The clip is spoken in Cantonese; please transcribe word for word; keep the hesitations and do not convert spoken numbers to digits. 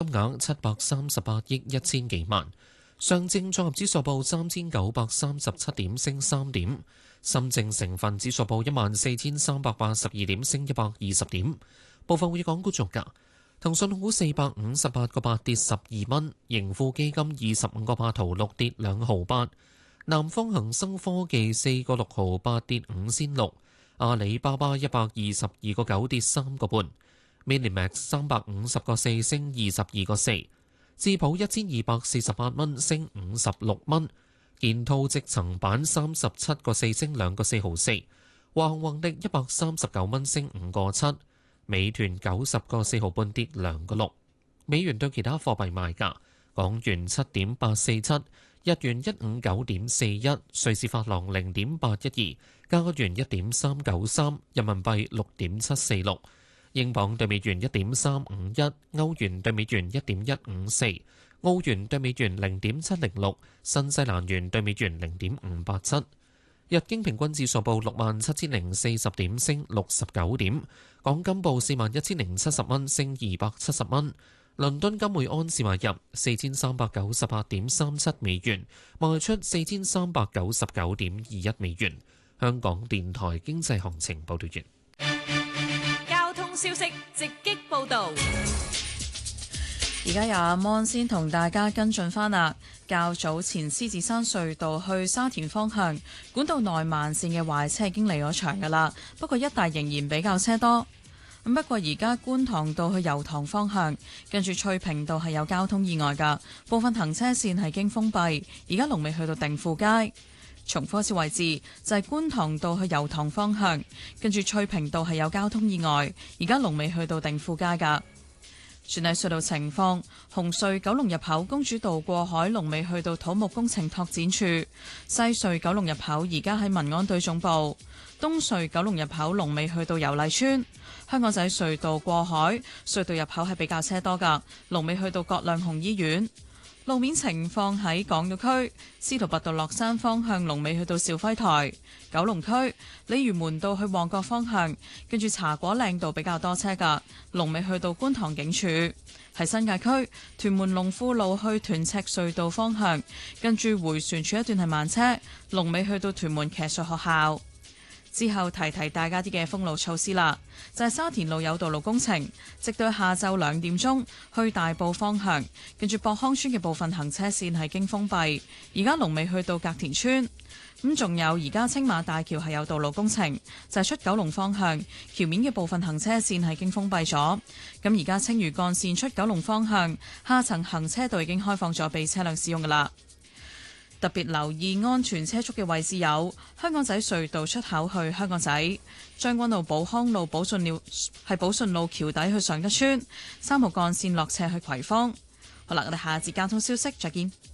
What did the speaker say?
額七百三十八億一千幾萬。上證綜合指數報三千九百三十七點，升三點。深證成分指數報一萬四千三百八十二點，升一百二十點。部分匯港股作價：騰訊控股四百五十八個八跌十二蚊，盈富基金二十五個八毫六跌兩毫八，南方恒生科技四個六毫八跌五仙六，阿里巴巴一百二十二個九跌三個半，Minimax 三百五十個四升二十二個四，智普一千二百四十八蚊升五十六蚊。建滔積層板三十七個四升兩個四毫四，華虹宏力一百三十九蚊升五個七，美團九十個四毫半跌兩個六。美元對其他貨幣賣價：港元七點八四七，日元一五九點四一，瑞士法郎零點八一二，加元一點三九三，人民幣六點七四六，英鎊對美元一點三五一，歐元對美元一點一五四。澳元對美元零點七零六，新西蘭元對美元零點五八七。日經平均指數報六萬七千零四十點，升六十九點。港金報四萬一千零七十蚊，升二百七十蚊。倫敦金每安士買入四千三百九十八點三七美元，賣出四千三百九十九點二一美元。香港電台經濟行情報道完。 交通消息直擊報導。 而家由阿 Mon 先同大家跟進返啦。較早前獅子山隧道去沙田方向管道內慢線嘅壞車已經離咗場㗎啦，不過一帶仍然比較車多。咁不過而家觀塘道去油塘方向跟住翠屏道係有交通意外㗎，部分行車線係經封閉。而家龍尾去到定富街。重複一次位置就係、是、觀塘道去油塘方向跟住翠屏道係有交通意外，而家龍尾去到定富街㗎。全體隧道情況：紅隧九龍入口公主道過海龍尾去到土木工程拓展處；西隧九龍入口而家喺民安隊總部；東隧九龍入口龍尾去到油麗邨；香港仔隧道過海隧道入口係比較車多㗎，龍尾去到葛量洪醫院。路面情況喺港島區，司徒拔道落山方向龍尾去到肇輝台；九龍區鯉魚門道去旺角方向，跟住茶果嶺道比較多車㗎，龍尾去到觀塘警署。喺新界區，屯門龍富路去屯赤隧道方向，跟住迴旋處一段係慢車，龍尾去到屯門騎術學校。之後提提大家啲嘅封路措施啦，就係、是、沙田路有道路工程，直到下晝兩點鐘去大埔方向，跟住博康村嘅部分行車線係經封閉。而家龍尾去到隔田村，咁仲有而家青馬大橋係有道路工程，就係、是、出九龍方向橋面嘅部分行車線係經封閉咗。咁而家青嶼幹線出九龍方向下層行車道已經開放咗俾車輛使用噶啦。特別留意安全車速嘅位置有香港仔隧道出口去香港仔、將軍澳寶康路寶順路係寶順路橋底去上吉村、三號幹線落斜去葵芳。好啦，我哋下節交通消息再見。